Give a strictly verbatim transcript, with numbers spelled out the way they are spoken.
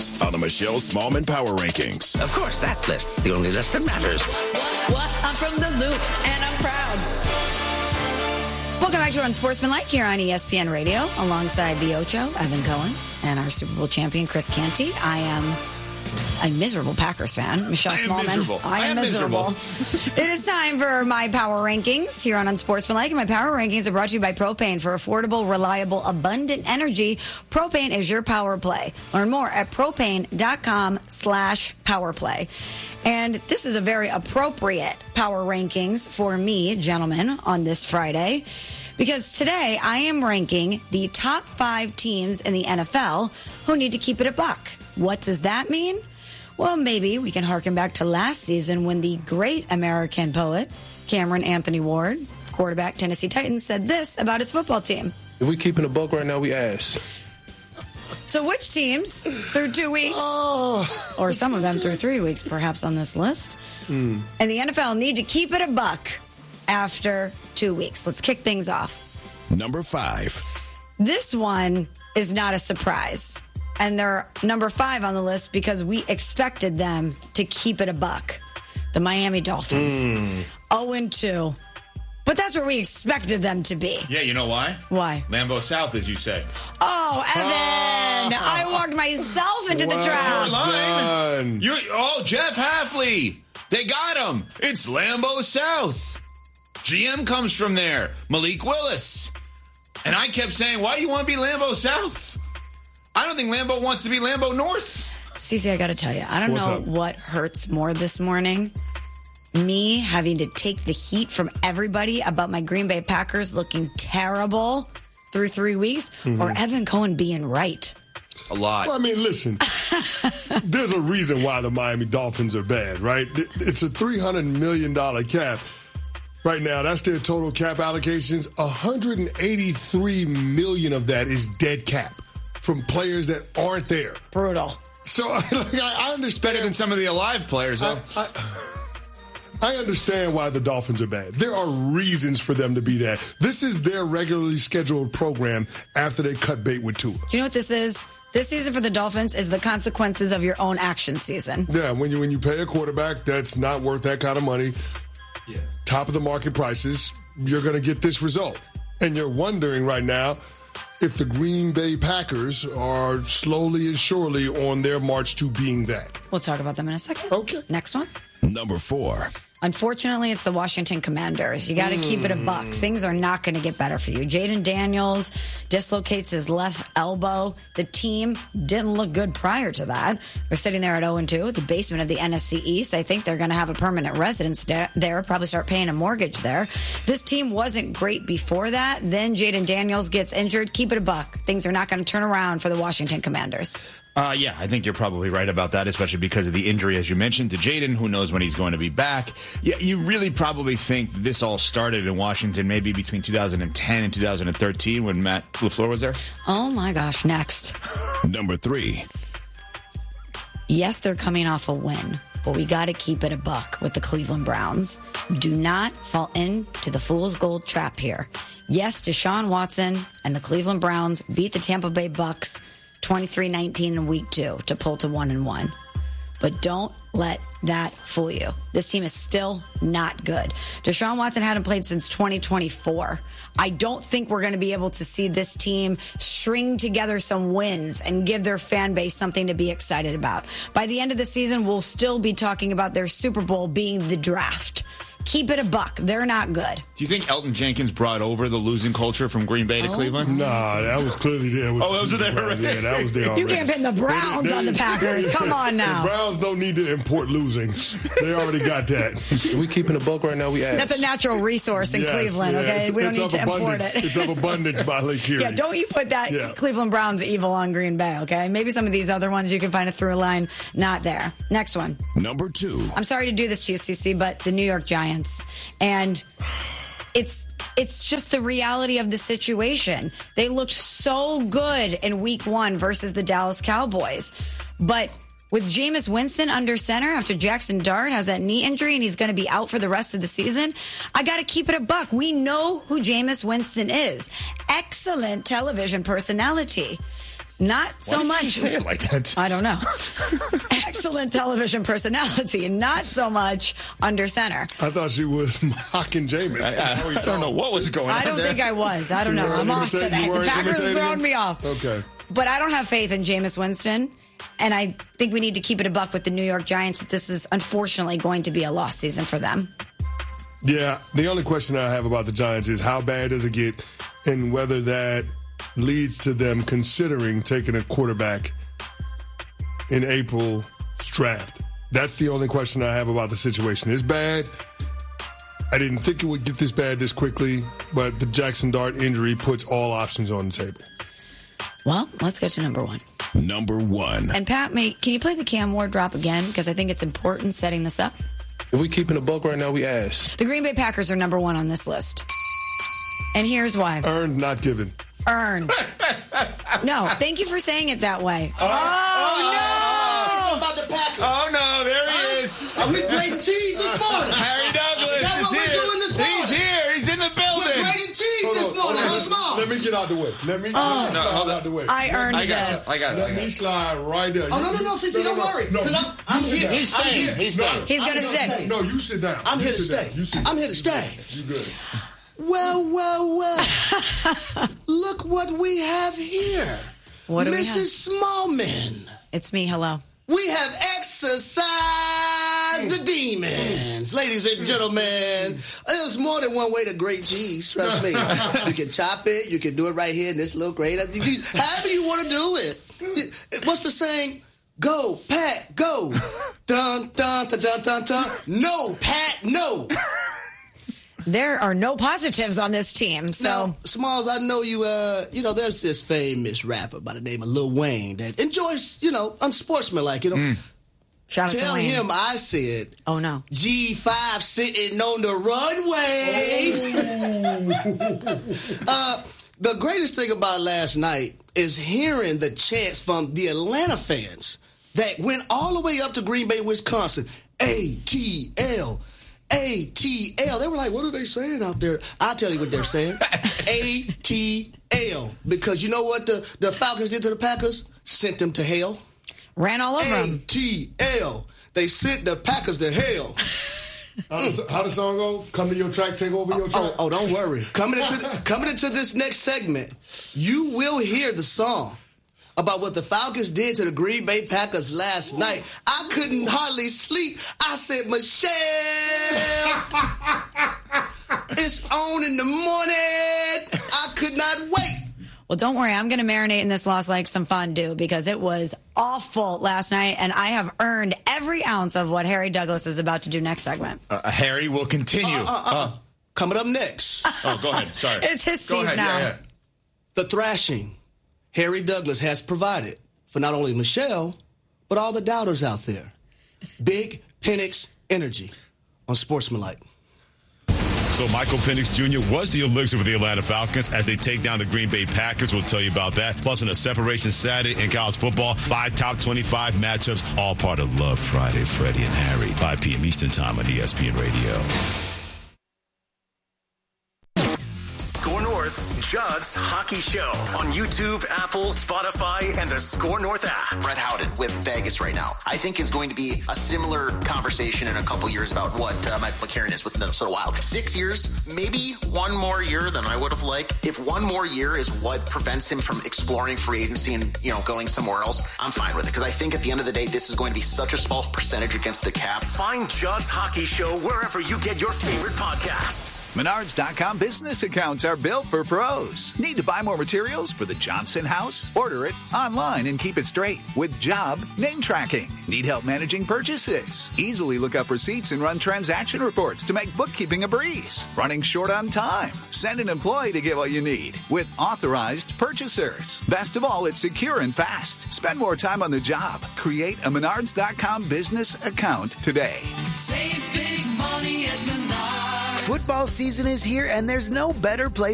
rankings on the Michelle Smallman Power Rankings. Of course, that list. The only list that matters. What? What? I'm from the Loop, and I'm proud. Welcome back to Unsportsmanlike here on E S P N Radio, alongside the Ocho, Evan Cohen, and our Super Bowl champion, Chris Canty. I am a miserable Packers fan, Michelle I am Smallman. miserable. I am, I am miserable. miserable. It is time for my Power Rankings here on Unsportsmanlike. And my Power Rankings are brought to you by Propane. For affordable, reliable, abundant energy, Propane is your power play. Learn more at propane.com slash power play. And this is a very appropriate Power Rankings for me, gentlemen, on this Friday. Because today I am ranking the top five teams in the N F L who need to keep it a buck. What does that mean? Well, maybe we can harken back to last season when the great American poet, Cameron Anthony Ward, quarterback Tennessee Titans, said this about his football team. If we keeping a buck right now, we ass. So which teams through two weeks, oh. or some of them through three weeks perhaps on this list, mm. and the N F L need to keep it a buck after two weeks? Let's kick things off. Number five. This one is not a surprise. And they're number five on the list because we expected them to keep it a buck. The Miami Dolphins. Mm. oh and two. But that's where we expected them to be. Yeah, you know why? Why? Lambeau South, as you say. Oh, Evan! I walked myself into the trap. Your line. You're, oh, Jeff Hafley. They got him. It's Lambeau South. G M comes from there. Malik Willis. And I kept saying, why do you want to be Lambeau South? I don't think Lambeau wants to be Lambeau North. Cece, I got to tell you, I don't What's know up? what hurts more this morning. Me having to take the heat from everybody about my Green Bay Packers looking terrible through three weeks, mm-hmm. or Evan Cohen being right. A lot. Well, I mean, listen, there's a reason why the Miami Dolphins are bad, right? It's a three hundred million dollars cap. Right now, that's their total cap allocations. one hundred eighty-three million dollars of that is dead cap from players that aren't there. Brutal. So like, I understand. Better than some of the alive players, though. I, I, I understand why the Dolphins are bad. There are reasons for them to be that. This is their regularly scheduled program after they cut bait with Tua. Do you know what this is? This season for the Dolphins is the consequences of your own action season. Yeah, when you when you pay a quarterback that's not worth that kind of money, yeah. top of the market prices, you're going to get this result. And you're wondering right now if the Green Bay Packers are slowly and surely on their march to being that. We'll talk about them in a second. Okay. Next one. Number four. Unfortunately, it's the Washington Commanders. You got to mm. keep it a buck. Things are not going to get better for you. Jaden Daniels dislocates his left elbow. The team didn't look good prior to that. They're sitting there at oh and two at the basement of the N F C East. I think they're going to have a permanent residence there, probably start paying a mortgage there. This team wasn't great before that. Then Jaden Daniels gets injured. Keep it a buck. Things are not going to turn around for the Washington Commanders. Uh, yeah, I think you're probably right about that, especially because of the injury, as you mentioned, to Jaden. Who knows when he's going to be back? Yeah, you really probably think this all started in Washington maybe between two thousand ten and two thousand thirteen when Matt LaFleur was there? Oh, my gosh. Next. Number three. Yes, they're coming off a win, but we got to keep it a buck with the Cleveland Browns. Do not fall into the fool's gold trap here. Yes, Deshaun Watson and the Cleveland Browns beat the Tampa Bay Bucks twenty-three nineteen in week two to pull to one and one. But don't let that fool you. This team is still not good. Deshaun Watson hadn't played since twenty twenty-four. I don't think we're going to be able to see this team string together some wins and give their fan base something to be excited about. By the end of the season, we'll still be talking about their Super Bowl being the draft. Keep it a buck. They're not good. Do you think Elton Jenkins brought over the losing culture from Green Bay to oh. Cleveland? Nah, that was clearly there. Was oh, that was there, right? Yeah, that was there already. You can't pin the Browns they, they, on the Packers. Come on now. The Browns don't need to import losing. They already got that. If we keeping a buck right now, we ask. That's a natural resource in yes, yeah, Cleveland, okay? It's, we don't it's need to abundance. import it. It's of abundance by Lake Erie. Yeah, don't you put that yeah. Cleveland Browns evil on Green Bay, okay? Maybe some of these other ones you can find a through line. Not there. Next one. Number two. I'm sorry to do this to you, C C, but the New York Giants. And it's it's just the reality of the situation. They looked so good in week one versus the Dallas Cowboys. But with Jameis Winston under center after Jackson Dart has that knee injury and he's going to be out for the rest of the season, I got to keep it a buck. We know who Jameis Winston is. Excellent television personality. Not so Why did much. you say it like that? I don't know. Excellent television personality, not so much under center. I thought she was mocking Jameis. I, I, I don't know what was going on I don't there. think I was. I don't You know. weren't I'm off imitating- today. you The weren't Packers are imitating throwing him? me off. Okay. But I don't have faith in Jameis Winston. And I think we need to keep it a buck with the New York Giants that this is unfortunately going to be a lost season for them. Yeah, the only question I have about the Giants is how bad does it get and whether that leads to them considering taking a quarterback in April's draft. That's the only question I have about the situation. It's bad. I didn't think it would get this bad this quickly, but the Jackson Dart injury puts all options on the table. Well, let's get to number one. Number one. And Pat, may, can you play the Cam Ward drop again? Because I think it's important setting this up. If we keeping a buck right now, we ass. The Green Bay Packers are number one on this list. And here's why. Earned, not given. Earned. No, thank you for saying it that way. Oh, Oh, About the Packers. Oh, no, there he is. Are we grating cheese this morning? Harry Douglas That's is what we're here. doing this morning. He's here. He's in the We're building. grating cheese Hold this on, morning, hold huh, on. Small? Let me get out the way. Let me, Oh. let me slide hold on. out the way. I earned I got this. it. I got it. I Let got me it. slide right there. Oh, no, no, no, C C, don't worry. No, 'Cause you- I'm- I'm you sit here. down. He's I'm staying. here. He's No. staying. He's going to I'm stay. gonna stay. No, you sit down. I'm You here to sit down. stay. You sit down. I'm here to stay. You good. Well, well, well. Look what we have here. What do we Missus have? Smallman. It's me. Hello. We have exercised the demons. Ladies and gentlemen, there's more than one way to grate cheese. Trust me. You can chop it. You can do it right here in this little grate. You- However you want to do it. What's the saying? Go, Pat, go. Dun, dun, dun, dun, dun, dun. No, Pat, no. There are no positives on this team. So Now, Smalls, I know you, uh, you know, there's this famous rapper by the name of Lil Wayne that enjoys, you know, unsportsmanlike, you know. shout out to Tell Wayne. him I said, Oh, no. G five sitting on the runway. uh, the greatest thing about last night is hearing the chants from the Atlanta fans that went all the way up to Green Bay, Wisconsin. A T L. A T L. They were like, what are they saying out there? I'll tell you what they're saying. A T L. Because you know what the, the Falcons did to the Packers? Sent them to hell. Ran all over A him. T L. They sent the Packers to hell. How does, how the song go? Come to your track, take over your track. Oh, oh, don't worry. Coming into coming into this next segment, you will hear the song about what the Falcons did to the Green Bay Packers last night. I couldn't hardly sleep. I said, Michelle, it's on in the morning. I could not wait. Well, don't worry. I'm going to marinate in this loss like some fondue because it was awful last night, and I have earned every ounce of what Harry Douglas is about to do next segment. Uh, Harry will continue. Uh, uh, uh. Coming up next, Oh, go ahead. Sorry. It's his Go teeth ahead. now. Yeah, yeah. the thrashing Harry Douglas has provided for not only Michelle, but all the doubters out there. Big Penix Energy on Sportsmanlike. So Michael Penix Junior was the elixir for the Atlanta Falcons as they take down the Green Bay Packers. We'll tell you about that. Plus, in a separation Saturday in college football, five top twenty-five matchups, all part of Love Friday. Freddie and Harry, five p.m. Eastern Time on E S P N Radio. Score North's Judd's Hockey Show on YouTube, Apple, Spotify, and the Score North app. Brett Howden with Vegas right now, I think is going to be a similar conversation in a couple years about what uh, Michael McCarron is with Minnesota Wild. Six years, maybe one more year than I would have liked. If one more year is what prevents him from exploring free agency and, you know, going somewhere else, I'm fine with it. Because I think at the end of the day, this is going to be such a small percentage against the cap. Find Judd's Hockey Show wherever you get your favorite podcasts. Menards dot com business accounts are built for pros. Need to buy more materials for the Johnson house? Order it online and keep it straight with Job Name Tracking. Need help managing purchases? Easily look up receipts and run transaction reports to make bookkeeping a breeze. Running short on time? Send an employee to get what you need with authorized purchasers. Best of all, it's secure and fast. Spend more time on the job. Create a Menards dot com business account today. Save big money at Menards. Football season is here, and there's no better place